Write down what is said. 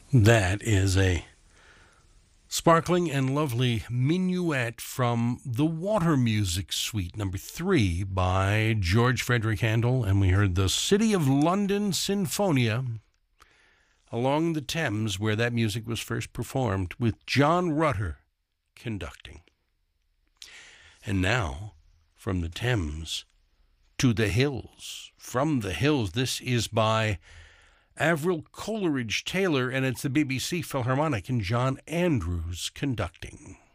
That is a sparkling and lovely minuet from the Water Music Suite, number 3 by George Frederick Handel, and we heard the City of London Sinfonia along the Thames, where that music was first performed, with John Rutter conducting. And now, from the Thames to the hills. From the hills, this is by Avril Coleridge Taylor, and it's the BBC Philharmonic and John Andrews conducting.